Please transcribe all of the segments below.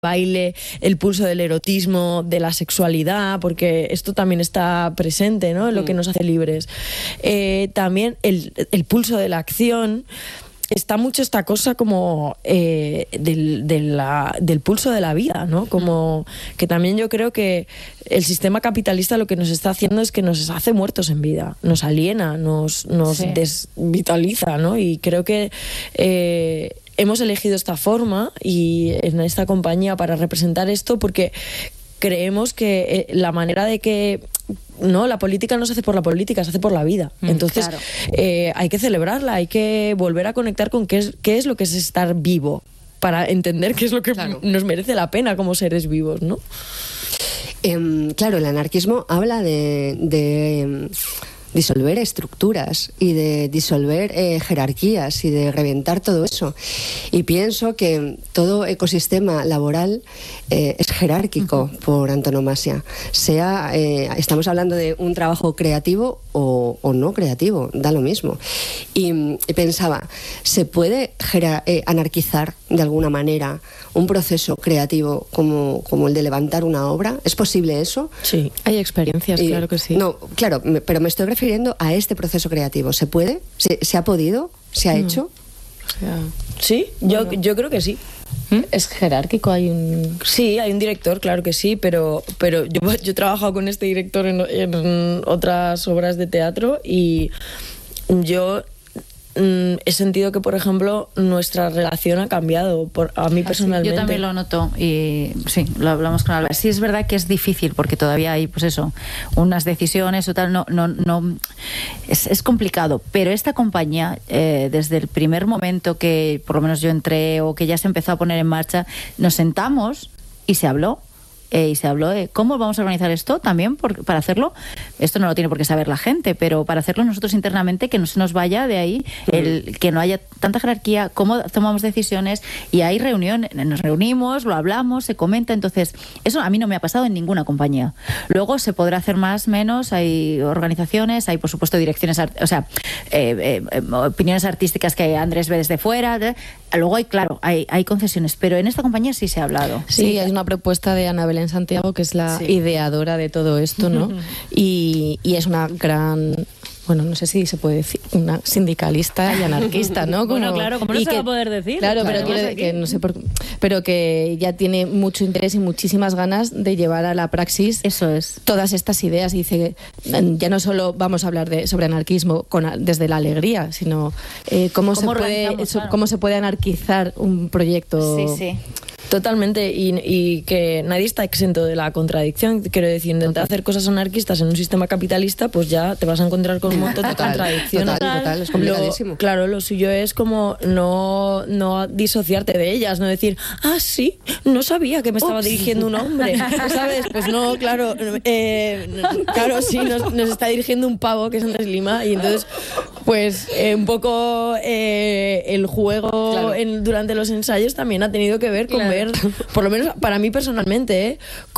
baile, el pulso del erotismo, de la sexualidad, porque esto también está presente, ¿no?, en lo que nos hace libres. También el pulso de la acción. Está mucho esta cosa como del pulso de la vida, ¿no? Como que también yo creo que el sistema capitalista lo que nos está haciendo es que nos hace muertos en vida, nos aliena, nos desvitaliza, ¿no? Y creo que hemos elegido esta forma y en esta compañía para representar esto porque creemos que la manera de que no, la política no se hace por la política, se hace por la vida. Entonces, claro, hay que celebrarla, hay que volver a conectar con qué es lo que es estar vivo, para entender qué es lo que nos merece la pena como seres vivos, ¿no? Claro, el anarquismo habla de disolver estructuras y de disolver jerarquías y de reventar todo eso. Y pienso que todo ecosistema laboral es jerárquico por antonomasia. Estamos hablando de un trabajo creativo o no creativo, da lo mismo. Y pensaba, ¿se puede anarquizar de alguna manera un proceso creativo como el de levantar una obra? ¿Es posible eso? Sí, hay experiencias, claro que sí. No, claro, pero me estoy refiriendo a este proceso creativo. ¿Se puede? ¿Se ha podido? ¿Se ha hecho? Sí, bueno. yo creo que sí. ¿Es jerárquico? Sí, hay un director, claro que sí, pero yo he trabajado con este director en otras obras de teatro y yo he sentido que, por ejemplo, nuestra relación ha cambiado a mí personalmente. Yo también lo noto y sí, lo hablamos con Alba. Sí, es verdad que es difícil porque todavía hay, pues eso, unas decisiones o tal, no es complicado, pero esta compañía, desde el primer momento que por lo menos yo entré o que ya se empezó a poner en marcha, nos sentamos y se habló. Y se habló de cómo vamos a organizar esto también, para hacerlo, esto no lo tiene por qué saber la gente, pero para hacerlo nosotros internamente, que no se nos vaya de ahí, que no haya tanta jerarquía, cómo tomamos decisiones, y hay reuniones, nos reunimos, lo hablamos, se comenta. Entonces, eso a mí no me ha pasado en ninguna compañía. Luego se podrá hacer más, menos, hay organizaciones, hay por supuesto direcciones, opiniones artísticas que Andrés ve desde fuera, luego hay concesiones, pero en esta compañía sí se ha hablado. Sí, hay una propuesta de Ana Belén Santiago, que es la ideadora de todo esto, ¿no? Y es una gran, bueno, no sé si se puede decir, una sindicalista y anarquista, ¿no? Bueno, claro, como no se va a poder decir. Claro, pero que no sé pero que ya tiene mucho interés y muchísimas ganas de llevar a la praxis todas estas ideas. Y dice, ya no solo vamos a hablar sobre anarquismo desde la alegría, sino cómo se puede anarquizar un proyecto. Sí. Totalmente, y que nadie está exento de la contradicción. Quiero decir, intentar hacer cosas anarquistas en un sistema capitalista, pues ya te vas a encontrar con un montón de contradicciones. Total, es complicadísimo. Claro, lo suyo es como no disociarte de ellas, no decir, sí, no sabía que me estaba dirigiendo un hombre, ¿sabes? Pues no, claro, sí, nos está dirigiendo un pavo que es Andrés Lima, y entonces, pues un poco el juego durante los ensayos también ha tenido que ver con ver, por lo menos para mí personalmente,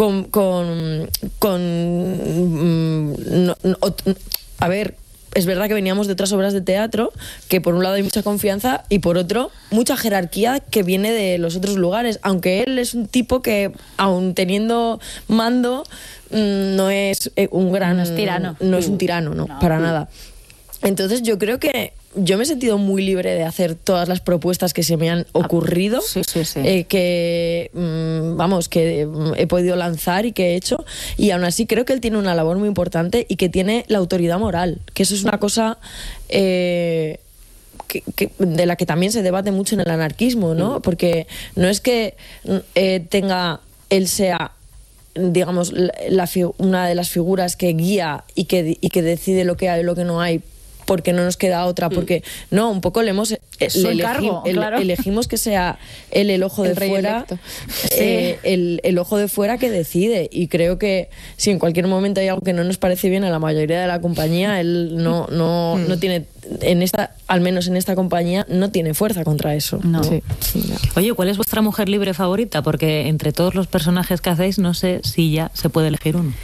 a ver, es verdad que veníamos de otras obras de teatro, que por un lado hay mucha confianza y por otro mucha jerarquía que viene de los otros lugares, aunque él es un tipo que, aun teniendo mando, no es un gran... No es tirano. No es un tirano, no, para nada. Entonces yo creo que yo me he sentido muy libre de hacer todas las propuestas que se me han ocurrido, que he podido lanzar y que he hecho, y aún así creo que él tiene una labor muy importante y que tiene la autoridad moral, que eso es una cosa de la que también se debate mucho en el anarquismo, ¿no? Porque no es que él sea, digamos, una de las figuras que guía y que decide lo que hay y lo que no hay, porque no nos queda otra, porque no, un poco elegimos que sea él el ojo de fuera, el ojo de fuera que decide, y creo que si en cualquier momento hay algo que no nos parece bien a la mayoría de la compañía, él no tiene, al menos en esta compañía, no tiene fuerza contra eso. No. Oye, ¿cuál es vuestra mujer libre favorita? Porque entre todos los personajes que hacéis, no sé si ya se puede elegir uno.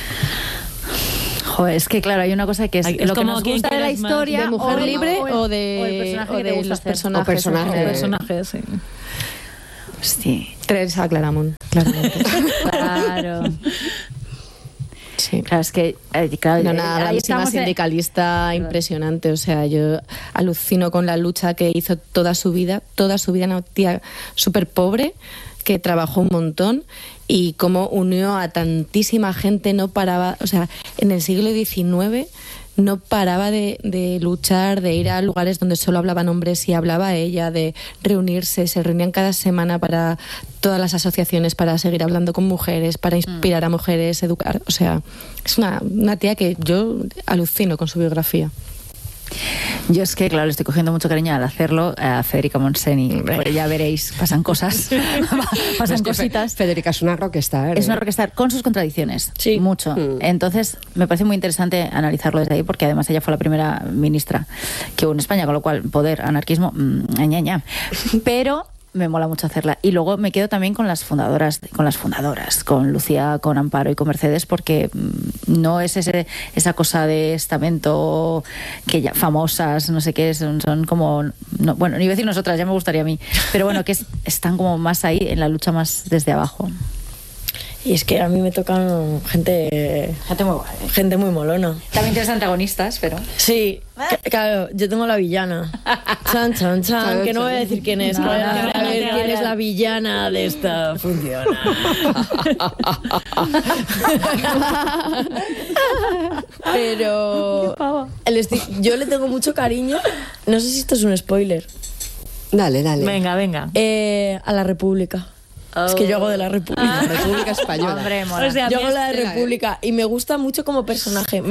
Es que claro, hay una cosa que es lo que nos gusta de la historia, de mujer libre o el personaje de los personajes. Personajes, sí. Sí. Teresa Claramunt, claramente. Claro. Sí. Claro, es que... una grandísima sindicalista impresionante. O sea, yo alucino con la lucha que hizo toda su vida, una tía súper pobre que trabajó un montón y cómo unió a tantísima gente, no paraba, o sea, en el siglo XIX no paraba de luchar, de ir a lugares donde solo hablaban hombres y hablaba ella, de reunirse, se reunían cada semana para todas las asociaciones, para seguir hablando con mujeres, para inspirar a mujeres, educar, o sea, es una tía que yo alucino con su biografía. Yo es que, claro, le estoy cogiendo mucho cariño al hacerlo a Federica Montseny. Pues ya veréis, pasan cosas, pasan cositas. Federica es una rockstar. Es una rockstar con sus contradicciones, sí. Mucho. Entonces, me parece muy interesante analizarlo desde ahí, porque además ella fue la primera ministra que hubo en España, con lo cual, poder, anarquismo, Pero me mola mucho hacerla. Y luego me quedo también con las fundadoras, con Lucía, con Amparo y con Mercedes, porque no es esa cosa de estamento que ya famosas, no sé qué, son como, no, bueno, ni decir nosotras, ya me gustaría a mí, pero bueno, que están como más ahí en la lucha más desde abajo. Y es que a mí me tocan gente muy guay, gente muy molona. También tienes antagonistas, pero... Sí, claro, yo tengo la villana. Chan, chan, chan, que no voy a decir quién es. No, a ver quién es la villana de esta función. Pero yo le tengo mucho cariño. No sé si esto es un spoiler. Dale. Venga. A la República. Es que yo hago de la República. La República Española. Hombre, o sea, yo hago la de República y me gusta mucho como personaje.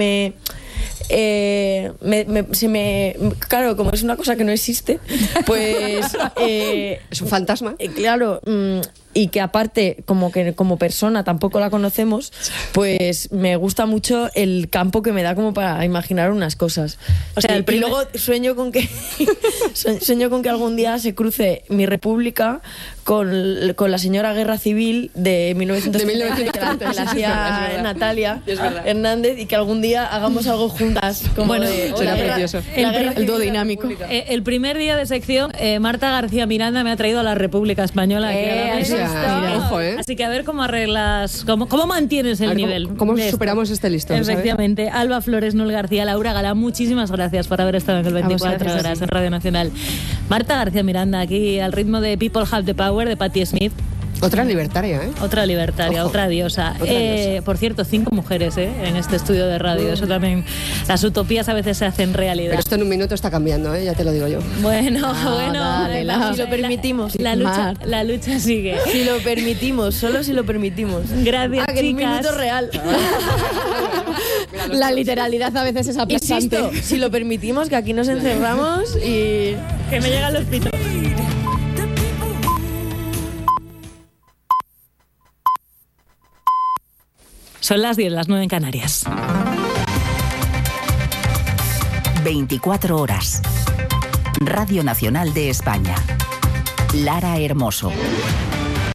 Claro, como es una cosa que no existe, pues es un fantasma. Claro, y que aparte como persona tampoco la conocemos, pues me gusta mucho el campo que me da como para imaginar unas cosas. O sea, y luego sueño con que algún día se cruce mi República con la señora Guerra Civil de 1930 que la hacía Natalia Hernández, y que algún día hagamos algo juntas. Bueno, será precioso. El dúo dinámico. El primer día de sección, Marta García Miranda me ha traído a la República Española aquí a la mesa. Ojo, Así que a ver cómo arreglas, cómo mantienes el nivel. ¿Cómo superamos este listón? Efectivamente. ¿Sabes? Alba Flores, Noel García, Laura Galán, muchísimas gracias por haber estado en el 24 horas en Radio Nacional. Marta García Miranda, aquí al ritmo de People Have the Power de Patti Smith. Otra libertaria, ¿eh? Otra libertaria, otra diosa. Por cierto, 5 mujeres en este estudio de radio. Eso también, las utopías a veces se hacen realidad. Pero esto en un minuto está cambiando, ¿eh? Ya te lo digo yo. Bueno, si lo permitimos. La lucha sigue. Si lo permitimos, solo si lo permitimos. Gracias, que en un minuto real. La literalidad a veces es aplastante. Insisto, si lo permitimos, que aquí nos encerramos y... Que me llegan los pitos. Son las 10, las 9 en Canarias. 24 horas. Radio Nacional de España. Lara Hermoso.